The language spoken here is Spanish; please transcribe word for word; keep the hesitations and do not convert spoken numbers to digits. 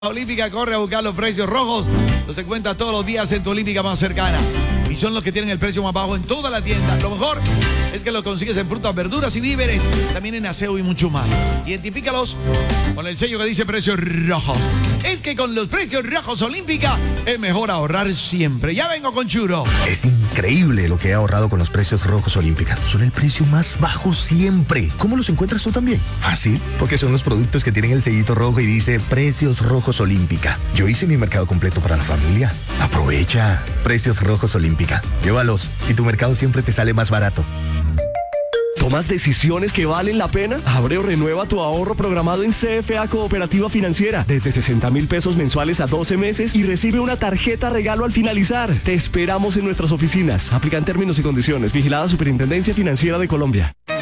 Olímpica corre a buscar los precios rojos. Los encuentra todos los días en tu Olímpica más cercana. Y son los que tienen el precio más bajo en toda la tienda. Lo mejor es que los consigues en frutas, verduras y víveres. También en aseo y mucho más. Identifícalos con el sello que dice precios rojos. Es que con los precios rojos Olímpica es mejor ahorrar siempre. Ya vengo con Churo. Es increíble lo que he ahorrado con los precios rojos Olímpica. Son el precio más bajo siempre. ¿Cómo los encuentras tú también? Fácil, porque son los productos que tienen el sellito rojo y dice precios rojos Olímpica. Yo hice mi mercado completo para la familia. Aprovecha. Precios rojos Olímpica. Llévalos y tu mercado siempre te sale más barato. ¿Tomas decisiones que valen la pena? Abre o renueva tu ahorro programado en C F A Cooperativa Financiera desde sesenta mil pesos mensuales a doce meses y recibe una tarjeta regalo al finalizar. Te esperamos en nuestras oficinas. Aplican términos y condiciones. Vigilada Superintendencia Financiera de Colombia.